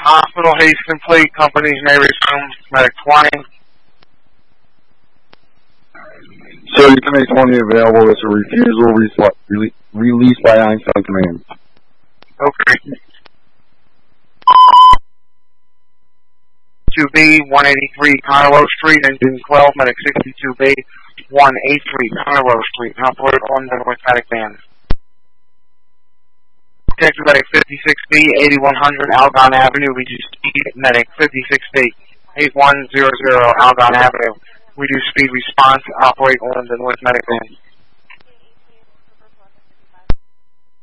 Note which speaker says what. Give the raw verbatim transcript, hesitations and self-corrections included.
Speaker 1: Hospital haste complete. Companies may resume. Medic twenty.
Speaker 2: So you can make twenty available as a refusal re released by Einstein Command.
Speaker 1: Okay. two B, one eighty-three Carlo Street, engine twelve, medic sixty-two B, one eighty-three Carlo Street, operator on the North Medic Band. Detective medic fifty-six B, eighty-one hundred Algon Avenue, reduce speed, medic fifty-six B, eighty-one hundred Algon Avenue, reduce speed response, operate on the North Medic Band.